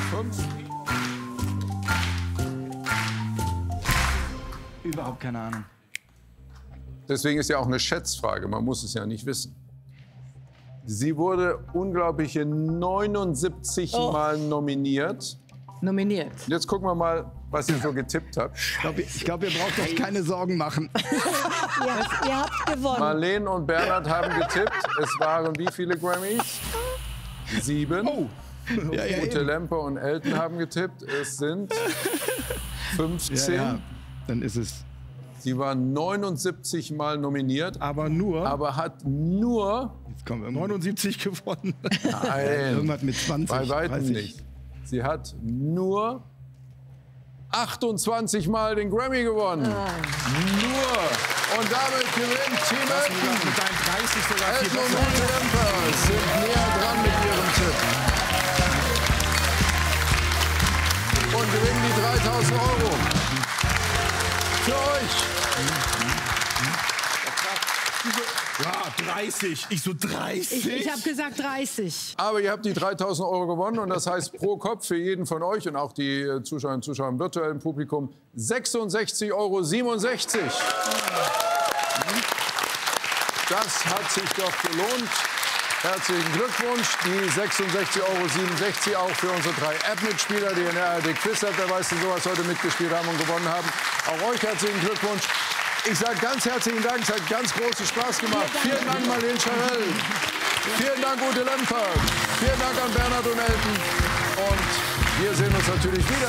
5. Überhaupt keine Ahnung. Deswegen ist ja auch eine Schätzfrage. Man muss es ja nicht wissen. Sie wurde unglaubliche 79 Mal nominiert. Nominiert. Jetzt gucken wir mal, was ihr so getippt habt. Ich glaube, ihr braucht euch keine Sorgen machen. Ja, ihr habt gewonnen. Marlene und Bernhard haben getippt. Es waren wie viele Grammys? 7. Oh. Ja, Ute eben. Lemper und Elton haben getippt. Es sind 15. Ja, dann ist es. Sie war 79 Mal nominiert, Aber nur. aber hat nur... Jetzt kommen wir 79 gewonnen. Nein, Irgendwas mit 20. bei weitem 30. nicht. Sie hat nur 28 Mal den Grammy gewonnen. Nur. Und damit gewinnt Team Elton. Mit deinen 30 sogar viel Elton und besser. Ute Lemper sind näher dran mit ihrem Tipp. Und gewinnen die 3.000 Euro. Für euch. Ja, 30. Ich so 30? Ich habe gesagt 30. Aber ihr habt die 3.000 Euro gewonnen und das heißt pro Kopf für jeden von euch und auch die Zuschauerinnen und Zuschauer im virtuellen Publikum 66,67 Euro. Das hat sich doch gelohnt. Herzlichen Glückwunsch. Die 66,67 Euro auch für unsere 3 App-Mitspieler, die in der ARD Quiz App, wer weiß denn sowas, heute mitgespielt haben und gewonnen haben. Auch euch herzlichen Glückwunsch. Ich sage ganz herzlichen Dank, es hat ganz großen Spaß gemacht. Vielen Dank, Marlene Scharell. Vielen Dank, Ute Lemper. Vielen Dank an Bernhard und Elton. Und wir sehen uns natürlich wieder.